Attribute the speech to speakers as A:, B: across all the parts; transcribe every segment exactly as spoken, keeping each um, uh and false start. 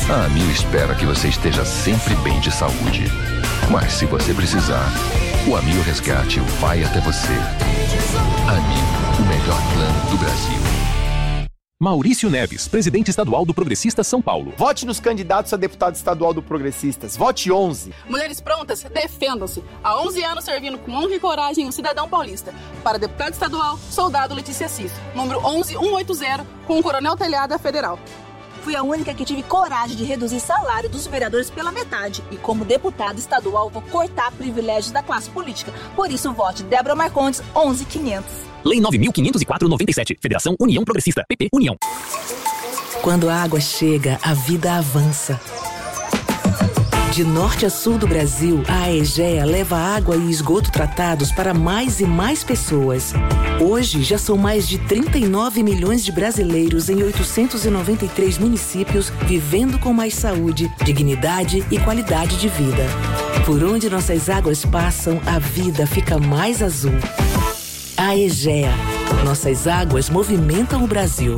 A: A Amil espera que você esteja sempre bem de saúde. Mas se você precisar, o Amil Resgate vai até você. Amil, o melhor plano do Brasil.
B: Maurício Neves, presidente estadual do Progressistas São Paulo.
C: Vote nos candidatos a deputado estadual do Progressistas. Vote onze.
D: Mulheres prontas, defendam-se. Há onze anos servindo com honra e coragem o cidadão paulista. Para deputado estadual, soldado Letícia Assis. Número onze mil cento e oitenta, com o Coronel Telhada Federal.
E: Fui a única que tive coragem de reduzir salário dos vereadores pela metade. E como deputada estadual, vou cortar privilégios da classe política. Por isso, vote Débora Marcondes, onze mil e quinhentos.
B: Lei nove mil quinhentos e quatro, noventa e sete. Federação União Progressista. P P União.
F: Quando a água chega, a vida avança. De norte a sul do Brasil, a Aegea leva água e esgoto tratados para mais e mais pessoas. Hoje, já são mais de trinta e nove milhões de brasileiros em oitocentos e noventa e três municípios vivendo com mais saúde, dignidade e qualidade de vida. Por onde nossas águas passam, a vida fica mais azul. Aegea. Nossas águas movimentam o Brasil.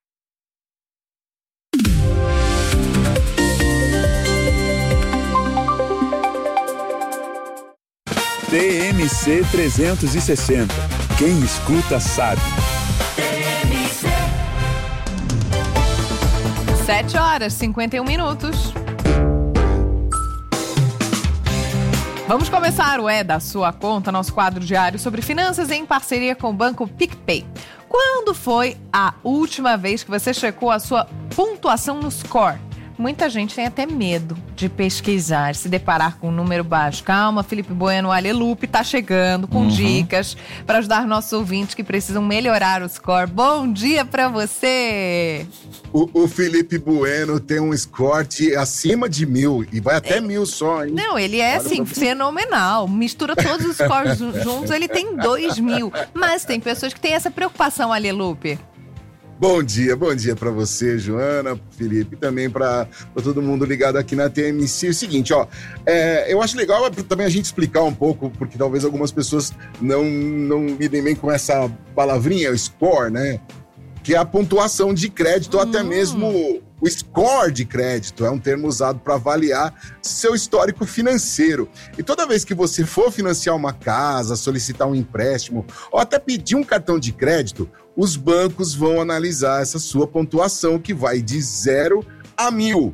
G: T M C trezentos e sessenta. Quem escuta sabe.
H: sete horas e cinquenta e um minutos. Vamos começar o É da Sua Conta, nosso quadro diário sobre finanças em parceria com o Banco PicPay. Quando foi a última vez que você checou a sua pontuação no score? Muita gente tem até medo de pesquisar, se deparar com um número baixo. Calma, Felipe Bueno, Alelupe tá chegando com uhum. dicas para ajudar nossos ouvintes que precisam melhorar o score. Bom dia para você!
I: O, o Felipe Bueno tem um score de acima de mil e vai até é. mil só, hein?
H: Não, ele é, Olha assim, fenomenal. Mistura todos os scores juntos, ele tem dois mil. Mas tem pessoas que têm essa preocupação, Alelupe.
I: Bom dia, bom dia para você, Joana, Felipe, e também para todo mundo ligado aqui na T M C. É o seguinte, ó, é, eu acho legal também a gente explicar um pouco, porque talvez algumas pessoas não, não lidem bem com essa palavrinha, o score, né? Que é a pontuação de crédito, ou hum. até mesmo o score de crédito. É um termo usado para avaliar seu histórico financeiro. E toda vez que você for financiar uma casa, solicitar um empréstimo, ou até pedir um cartão de crédito, os bancos vão analisar essa sua pontuação, que vai de zero a mil.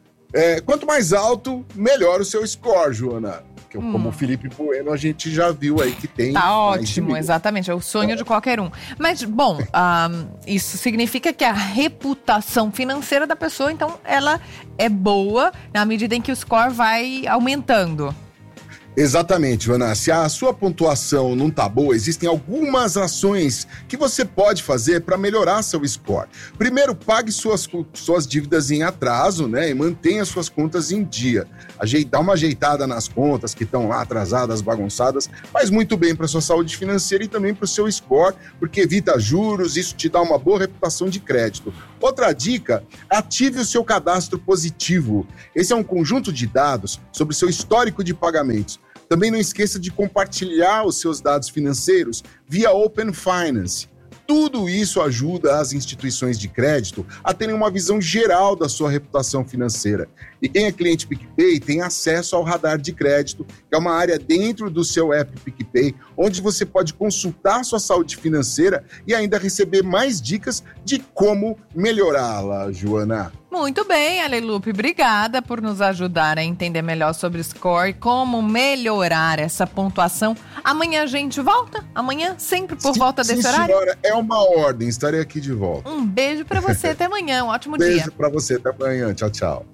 I: É, quanto mais alto, melhor o seu score, Joana. Hum. Como o Felipe Bueno, a gente já viu aí que tem...
H: Tá ótimo, exatamente, é o sonho é. de qualquer um. Mas, bom, um, isso significa que a reputação financeira da pessoa, então, ela é boa na medida em que o score vai aumentando.
I: Exatamente, Joana. Se a sua pontuação não tá boa, existem algumas ações que você pode fazer para melhorar seu score. Primeiro, pague suas, suas dívidas em atraso, né? E mantenha suas contas em dia. Ajeita, dá uma ajeitada nas contas que estão lá atrasadas, bagunçadas. Faz muito bem para sua saúde financeira e também para o seu score, porque evita juros, isso te dá uma boa reputação de crédito. Outra dica, ative o seu cadastro positivo. Esse é um conjunto de dados sobre o seu histórico de pagamentos. Também não esqueça de compartilhar os seus dados financeiros via Open Finance. Tudo isso ajuda as instituições de crédito a terem uma visão geral da sua reputação financeira. E quem é cliente PicPay tem acesso ao radar de crédito, que é uma área dentro do seu app PicPay, onde você pode consultar sua saúde financeira e ainda receber mais dicas de como melhorá-la, Joana.
H: Muito bem, Alelupe, obrigada por nos ajudar a entender melhor sobre o score e como melhorar essa pontuação. Amanhã a gente volta? Amanhã, sempre por sim, volta desse sim, horário?
I: Senhora, é uma ordem, estarei aqui de volta.
H: Um beijo pra você, até amanhã, um ótimo
I: beijo
H: dia.
I: Beijo pra você, até amanhã, tchau, tchau.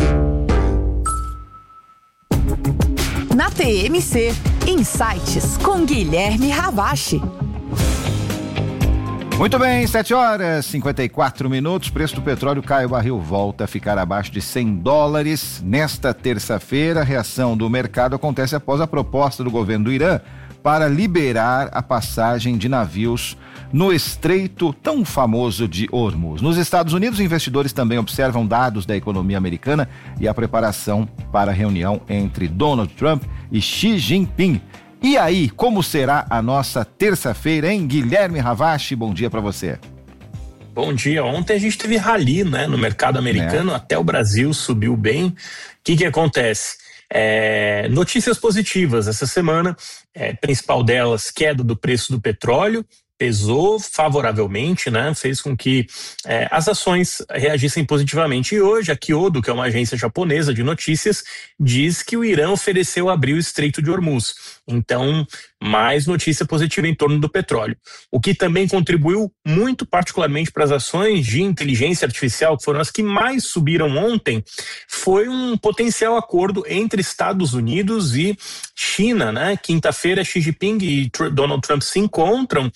J: Na T M C, Insights com Guilherme Ravache.
K: Muito bem, sete horas e cinquenta e quatro minutos, preço do petróleo cai, o barril volta a ficar abaixo de cem dólares. Nesta terça-feira, a reação do mercado acontece após a proposta do governo do Irã para liberar a passagem de navios no estreito tão famoso de Hormuz. Nos Estados Unidos, investidores também observam dados da economia americana e a preparação para a reunião entre Donald Trump e Xi Jinping. E aí, como será a nossa terça-feira, hein? Guilherme Ravache, bom dia para você.
L: Bom dia. Ontem a gente teve rally, né, no mercado americano, é. Até o Brasil subiu bem. O que que acontece? É, notícias positivas essa semana, é, principal delas, queda do preço do petróleo, pesou favoravelmente, né? Fez com que é, as ações reagissem positivamente. E hoje a Kyodo, que é uma agência japonesa de notícias, diz que o Irã ofereceu abrir o Estreito de Hormuz. Então, mais notícia positiva em torno do petróleo. O que também contribuiu muito particularmente para as ações de inteligência artificial, que foram as que mais subiram ontem, foi um potencial acordo entre Estados Unidos e China, né? Quinta-feira, Xi Jinping e Donald Trump se encontram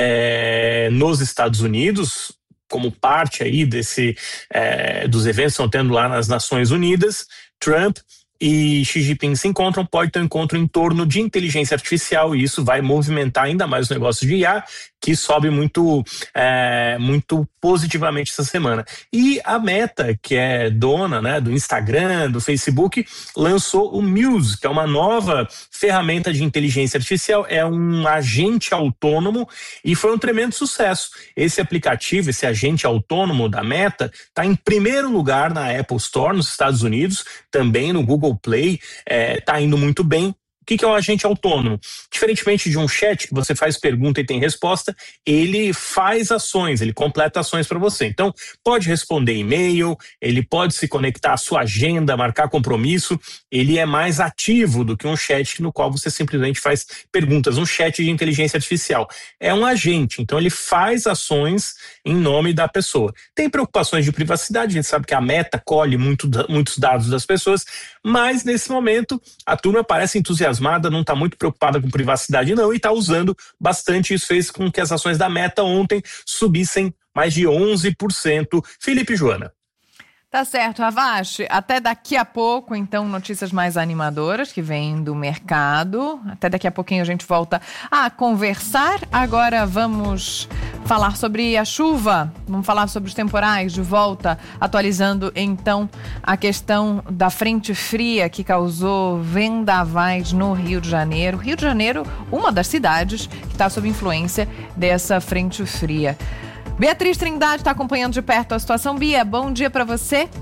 L: é, nos Estados Unidos, como parte aí desse, é, dos eventos que estão tendo lá nas Nações Unidas. Trump e Xi Jinping se encontram, pode ter um encontro em torno de inteligência artificial, e isso vai movimentar ainda mais os negócios de I A, que sobe muito, é, muito positivamente essa semana. E a Meta, que é dona, né, do Instagram, do Facebook, lançou o Muse, que é uma nova ferramenta de inteligência artificial, é um agente autônomo e foi um tremendo sucesso. Esse aplicativo, esse agente autônomo da Meta, está em primeiro lugar na Apple Store, nos Estados Unidos, também no Google Play, está é, indo muito bem. O que é um agente autônomo? Diferentemente de um chat que você faz pergunta e tem resposta, ele faz ações, ele completa ações para você. Então, pode responder e-mail, ele pode se conectar à sua agenda, marcar compromisso, ele é mais ativo do que um chat no qual você simplesmente faz perguntas, um chat de inteligência artificial. É um agente, então ele faz ações em nome da pessoa. Tem preocupações de privacidade, a gente sabe que a Meta colhe muito, muitos dados das pessoas, mas nesse momento a turma parece entusiasmada, não está muito preocupada com privacidade não, e está usando bastante. Isso fez com que as ações da Meta ontem subissem mais de onze por cento. Felipe e Joana.
H: Tá certo, Ravache. Até daqui a pouco, então, notícias mais animadoras que vêm do mercado. Até daqui a pouquinho a gente volta a conversar. Agora vamos falar sobre a chuva, vamos falar sobre os temporais de volta, atualizando então a questão da frente fria que causou vendavais no Rio de Janeiro. Rio de Janeiro, uma das cidades que está sob influência dessa frente fria. Beatriz Trindade está acompanhando de perto a situação. Bia, bom dia para você.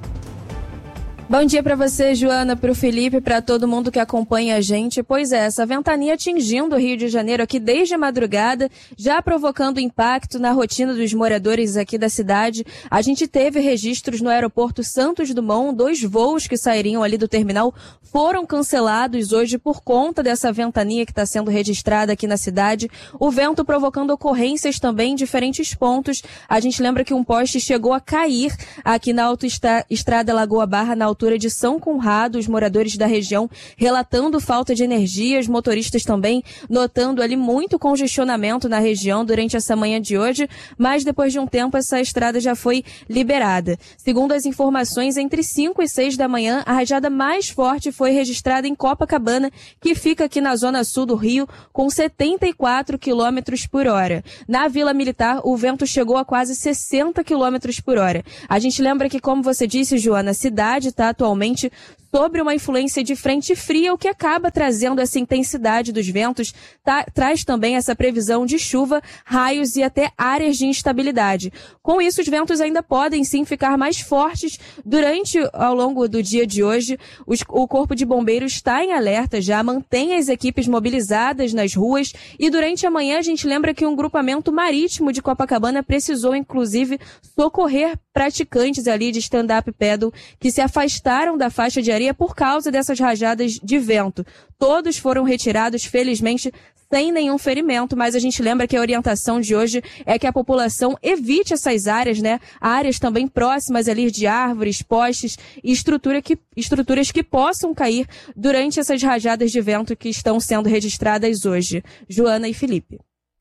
M: Bom dia para você, Joana, para o Felipe, para todo mundo que acompanha a gente. Pois é, essa ventania atingindo o Rio de Janeiro aqui desde a madrugada, já provocando impacto na rotina dos moradores aqui da cidade. A gente teve registros no aeroporto Santos Dumont, dois voos que sairiam ali do terminal foram cancelados hoje por conta dessa ventania que está sendo registrada aqui na cidade. O vento provocando ocorrências também em diferentes pontos. A gente lembra que um poste chegou a cair aqui na autoestrada Lagoa Barra, na altura de São Conrado, os moradores da região relatando falta de energia, os motoristas também notando ali muito congestionamento na região durante essa manhã de hoje, mas depois de um tempo essa estrada já foi liberada. Segundo as informações, entre cinco e seis da manhã, a rajada mais forte foi registrada em Copacabana, que fica aqui na zona sul do Rio, com setenta e quatro quilômetros por hora. Na Vila Militar, o vento chegou a quase sessenta quilômetros por hora. A gente lembra que, como você disse, Joana, a cidade está atualmente sobre uma influência de frente fria, o que acaba trazendo essa intensidade dos ventos, tá, traz também essa previsão de chuva, raios e até áreas de instabilidade. Com isso, os ventos ainda podem sim ficar mais fortes durante, ao longo do dia de hoje. Os, o Corpo de Bombeiros está em alerta já, mantém as equipes mobilizadas nas ruas, e durante a manhã a gente lembra que um grupamento marítimo de Copacabana precisou, inclusive, socorrer praticantes ali de stand-up paddle que se afastaram da faixa de areia por causa dessas rajadas de vento. Todos foram retirados, felizmente, sem nenhum ferimento, mas a gente lembra que a orientação de hoje é que a população evite essas áreas, né? Áreas também próximas ali de árvores, postes e estrutura que, estruturas que possam cair durante essas rajadas de vento que estão sendo registradas hoje. Joana e Felipe.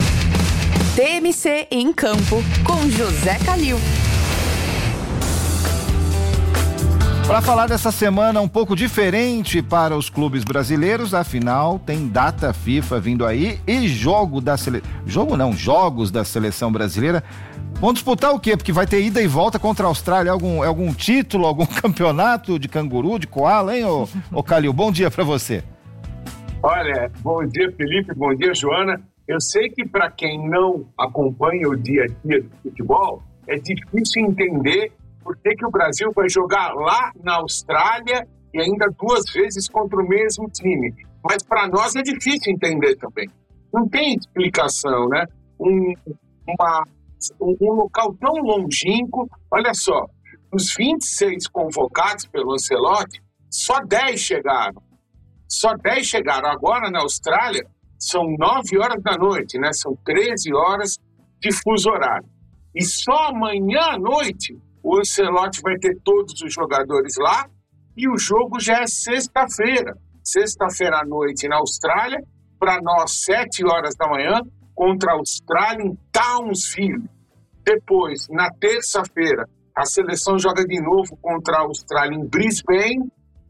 J: T M C em Campo, com José Calil.
K: Para falar dessa semana um pouco diferente para os clubes brasileiros, afinal tem data FIFA vindo aí e jogo da sele... jogo não, jogos da seleção brasileira. Vão disputar o quê? Porque vai ter ida e volta contra a Austrália, algum, algum título, algum campeonato de canguru, de koala, hein, ô, ô Calil? Bom dia para você.
N: Olha, bom dia, Felipe, bom dia, Joana. Eu sei que para quem não acompanha o dia a dia do futebol, é difícil entender por que, que o Brasil vai jogar lá na Austrália e ainda duas vezes contra o mesmo time. Mas para nós é difícil entender também. Não tem explicação, né? Um, uma, um, um local tão longínquo, olha só, dos vinte e seis convocados pelo Ancelotti, só dez chegaram. Só dez chegaram. Agora na Austrália são nove horas da noite, né? São treze horas de fuso horário. E só amanhã à noite o Ancelotti vai ter todos os jogadores lá e o jogo já é sexta-feira. Sexta-feira à noite na Austrália, para nós, sete horas da manhã, contra a Austrália em Townsville. Depois, na terça-feira, a seleção joga de novo contra a Austrália em Brisbane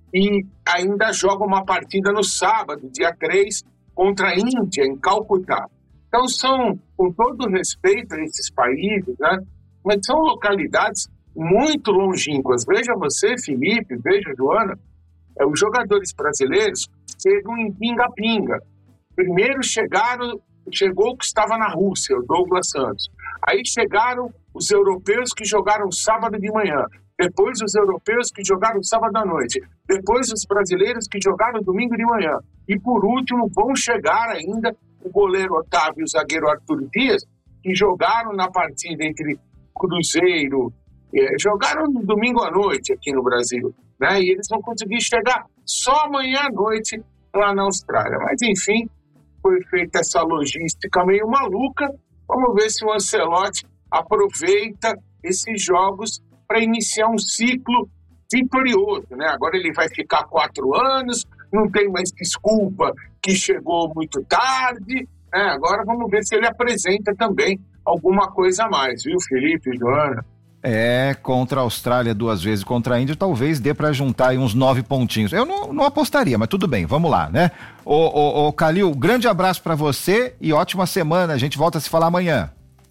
N: e ainda joga uma partida no sábado, dia três, contra a Índia, em Calcutá. Então, são, com todo respeito a esses países, né, mas são localidades muito longínquas. Veja você, Felipe, veja, Joana, é, os jogadores brasileiros chegam em pinga-pinga. Primeiro chegaram, chegou o que estava na Rússia, o Douglas Santos. Aí chegaram os europeus que jogaram sábado de manhã. Depois os europeus que jogaram sábado à noite. Depois os brasileiros que jogaram domingo de manhã. E por último vão chegar ainda o goleiro Otávio e o zagueiro Arthur Dias, que jogaram na partida entre Cruzeiro, eh, jogaram no domingo à noite aqui no Brasil, né? E eles vão conseguir chegar só amanhã à noite lá na Austrália. Mas enfim, foi feita essa logística meio maluca. Vamos ver se o Ancelotti aproveita esses jogos para iniciar um ciclo vitorioso, né? Agora ele vai ficar quatro anos, não tem mais desculpa que chegou muito tarde, né? Agora vamos ver se ele apresenta também alguma coisa a mais, viu, Felipe e Joana?
K: É, contra a Austrália duas vezes, contra a Índia, talvez dê para juntar aí uns nove pontinhos. Eu não, não apostaria, mas tudo bem, vamos lá, né? Ô, ô, ô Calil, grande abraço para você e ótima semana, a gente volta a se falar amanhã.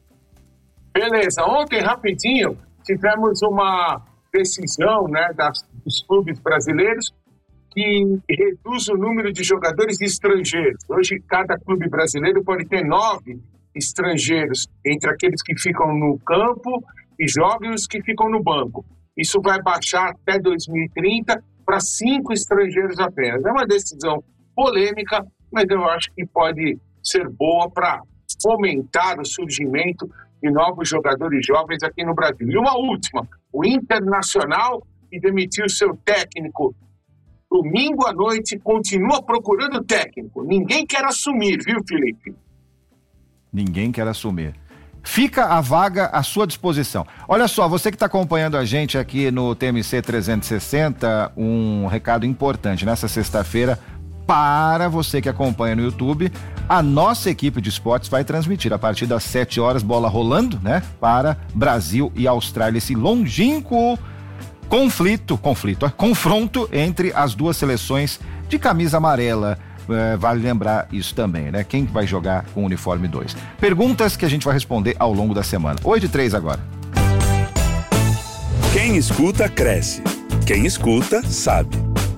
N: Beleza, ontem, rapidinho, tivemos uma decisão, né, das, dos clubes brasileiros que reduz o número de jogadores estrangeiros. Hoje, cada clube brasileiro pode ter nove estrangeiros, entre aqueles que ficam no campo e jogam e os que ficam no banco. Isso vai baixar até dois mil e trinta para cinco estrangeiros apenas. É uma decisão polêmica, mas eu acho que pode ser boa para fomentar o surgimento de novos jogadores jovens aqui no Brasil. E uma última, o Internacional, que demitiu seu técnico domingo à noite, continua procurando técnico. Ninguém quer assumir, viu, Felipe?
K: Ninguém quer assumir. Fica a vaga à sua disposição. Olha só, você que está acompanhando a gente aqui no T M C trezentos e sessenta, um recado importante. Nessa sexta-feira, para você que acompanha no YouTube, a nossa equipe de esportes vai transmitir a partir das sete horas, bola rolando, né? Para Brasil e Austrália, esse longínquo conflito, conflito, é, confronto entre as duas seleções de camisa amarela. É, vale lembrar isso também, né? Quem vai jogar com o uniforme dois? Perguntas que a gente vai responder ao longo da semana. oito e três agora.
G: Quem escuta, cresce. Quem escuta, sabe.